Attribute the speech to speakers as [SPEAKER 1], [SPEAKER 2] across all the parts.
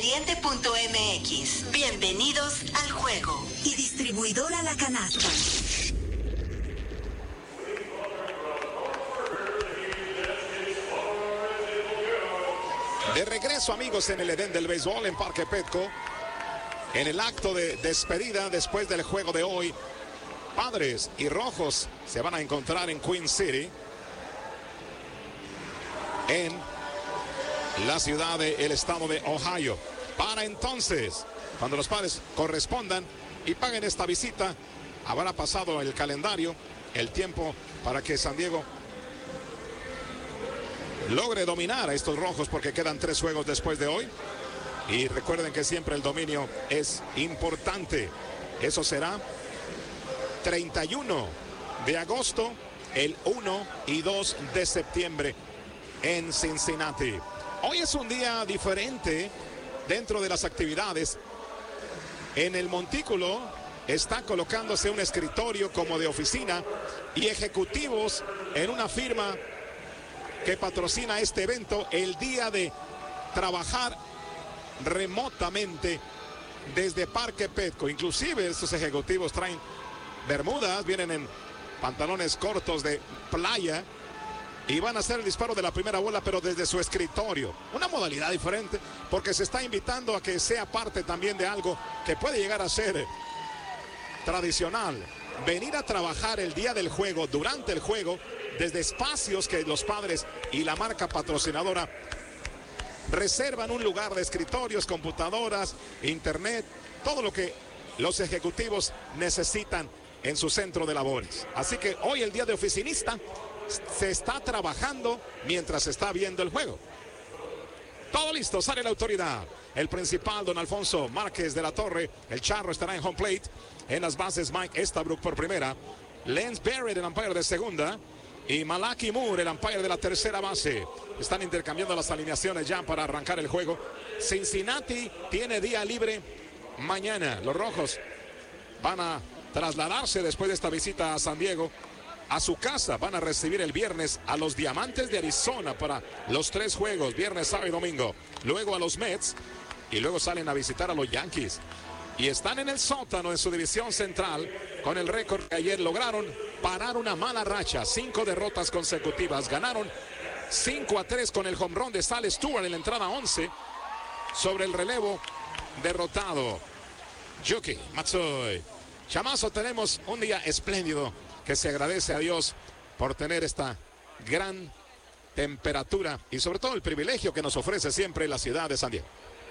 [SPEAKER 1] Caliente.mx. Bienvenidos al juego. Y distribuidora La Canasta.
[SPEAKER 2] De regreso, amigos, en el Edén del Béisbol en Parque Petco, en el acto de despedida después del juego de hoy. Padres y Rojos se van a encontrar en Queen City, en la ciudad del estado de Ohio. Para entonces, cuando los Padres correspondan y paguen esta visita, habrá pasado el calendario, el tiempo para que San Diego logre dominar a estos Rojos, porque quedan 3 juegos después de hoy. Y recuerden que siempre el dominio es importante. Eso será 31 de agosto, el 1 y 2 de septiembre en Cincinnati. Hoy es un día diferente dentro de las actividades. En el montículo está colocándose un escritorio como de oficina y ejecutivos en una firma que patrocina este evento, el día de trabajar remotamente desde Parque Petco. Inclusive estos ejecutivos traen bermudas, vienen en pantalones cortos de playa y van a hacer el disparo de la primera bola, pero desde su escritorio. Una modalidad diferente, porque se está invitando a que sea parte también de algo que puede llegar a ser tradicional. Venir a trabajar el día del juego, durante el juego, desde espacios que los Padres y la marca patrocinadora reservan un lugar de escritorios, computadoras, internet, todo lo que los ejecutivos necesitan en su centro de labores. Así que hoy, el día de oficinista, se está trabajando mientras se está viendo el juego. Todo listo, sale la autoridad. El principal, don Alfonso Márquez de la Torre. El Charro estará en home plate. En las bases, Mike Estabrook por primera. Lance Barrett, el umpire de segunda. Y Malaki Moore, el umpire de la tercera base. Están intercambiando las alineaciones ya para arrancar el juego. Cincinnati tiene día libre mañana. Los Rojos van a trasladarse después de esta visita a San Diego a su casa. Van a recibir el viernes a los Diamantes de Arizona para los 3 juegos, viernes, sábado y domingo. Luego a los Mets y luego salen a visitar a los Yankees. Y están en el sótano en su división central con el récord que ayer lograron parar una mala racha. 5 derrotas consecutivas. Ganaron 5-3 con el home run de Sal Stewart en la entrada 11 sobre el relevo derrotado Yuki Matsui. Chamazo, tenemos un día espléndido que se agradece a Dios por tener esta gran temperatura y sobre todo el privilegio que nos ofrece siempre la ciudad de San Diego.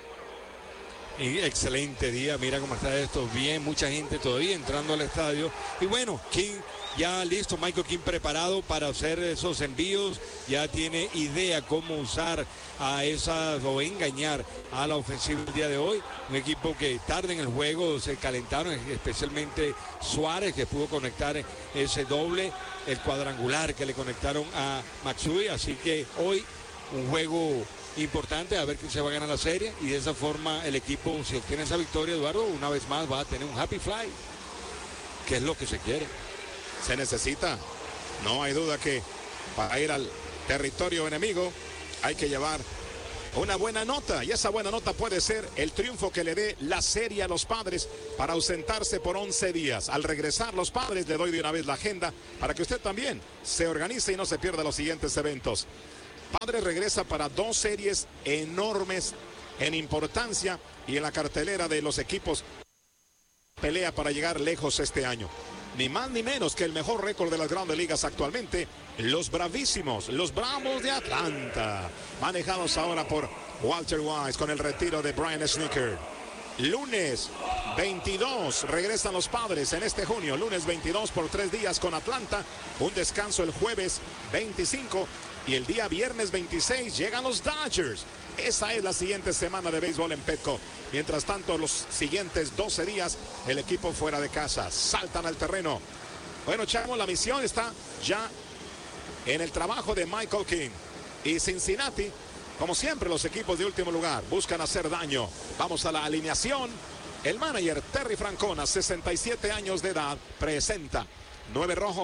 [SPEAKER 3] Y excelente día, mira cómo está esto, bien, mucha gente todavía entrando al estadio. Y bueno, King ya listo, Michael King preparado para hacer esos envíos, ya tiene idea cómo usar a esas o engañar a la ofensiva el día de hoy. Un equipo que tarde en el juego se calentaron, especialmente Suárez, que pudo conectar ese doble, el cuadrangular que le conectaron a Matsui. Así que hoy un juego importante, a ver quién se va a ganar la serie, y de esa forma el equipo, si obtiene esa victoria, Eduardo, una vez más va a tener un happy fly, que es lo que se quiere.
[SPEAKER 2] Se necesita, no hay duda que para ir al territorio enemigo hay que llevar una buena nota, y esa buena nota puede ser el triunfo que le dé la serie a los Padres para ausentarse por 11 días. Al regresar los Padres, le doy de una vez la agenda para que usted también se organice y no se pierda los siguientes eventos. Padres regresa para 2 series enormes en importancia y en la cartelera de los equipos. Pelea para llegar lejos este año. Ni más ni menos que el mejor récord de las grandes ligas actualmente, los bravísimos, los Bravos de Atlanta, manejados ahora por Walter Wise con el retiro de Brian Snitker. Lunes 22 regresan los Padres en este junio, lunes 22 por 3 días con Atlanta, un descanso el jueves 25 y el día viernes 26 llegan los Dodgers. Esa es la siguiente semana de béisbol en Petco. Mientras tanto, los siguientes 12 días, el equipo fuera de casa, saltan al terreno. Bueno, Chamo, la misión está ya en el trabajo de Michael King. Y Cincinnati, como siempre, los equipos de último lugar buscan hacer daño. Vamos a la alineación. El manager Terry Francona, 67 años de edad, presenta 9 rojos,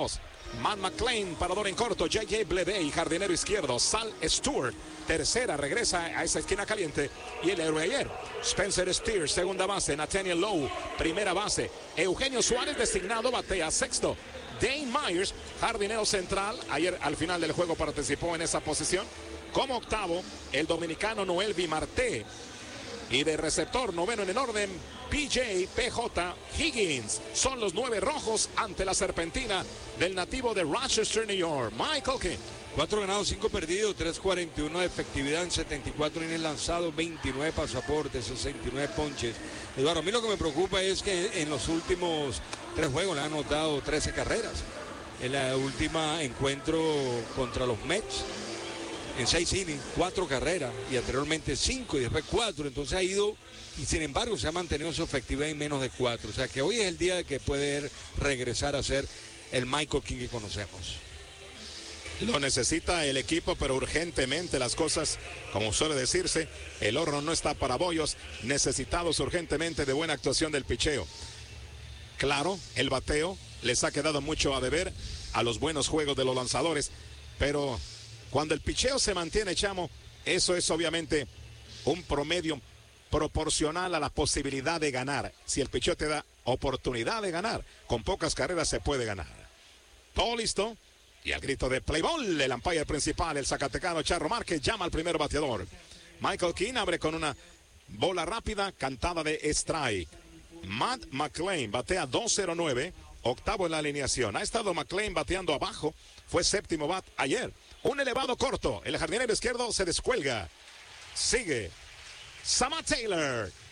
[SPEAKER 2] Matt McLean, parador en corto. J.J. Bleday, jardinero izquierdo. Sal Stewart, tercera, regresa a esa esquina caliente. Y el héroe ayer, Spencer Steers, segunda base. Nathaniel Lowe, primera base. Eugenio Suárez, designado, batea sexto. Dane Myers, jardinero central. Ayer al final del juego participó en esa posición. Como octavo, el dominicano Noel Vimarté. Y de receptor, noveno en el orden, PJ Higgins. Son los 9 rojos ante la serpentina del nativo de Rochester, New York, Michael King.
[SPEAKER 3] 4 ganados, 5 perdidos, 3.41 de efectividad en 74 innings lanzados, 29 pasaportes, 69 ponches. Eduardo, a mí lo que me preocupa es que en los últimos 3 juegos le han anotado 13 carreras. En la última encuentro contra los Mets, en 6 innings, 4 carreras, y anteriormente 5 y después 4, entonces ha ido, y sin embargo se ha mantenido su efectividad en menos de 4, o sea que hoy es el día de que puede regresar a ser el Michael King que conocemos.
[SPEAKER 2] Lo necesita el equipo, pero urgentemente las cosas, como suele decirse, el horno no está para bollos, necesitados urgentemente de buena actuación del picheo. Claro, el bateo les ha quedado mucho a deber a los buenos juegos de los lanzadores, pero cuando el picheo se mantiene, Chamo, eso es obviamente un promedio proporcional a la posibilidad de ganar. Si el picheo te da oportunidad de ganar, con pocas carreras se puede ganar. Todo listo. Y al grito de play ball, el umpire principal, el zacatecano Charro Márquez, llama al primer bateador. Michael King abre con una bola rápida, cantada de strike. Matt McLean batea 2-0-9, octavo en la alineación. Ha estado McLean bateando abajo, fue séptimo bat ayer. Un elevado corto, el jardinero izquierdo se descuelga. Sigue Samad Taylor.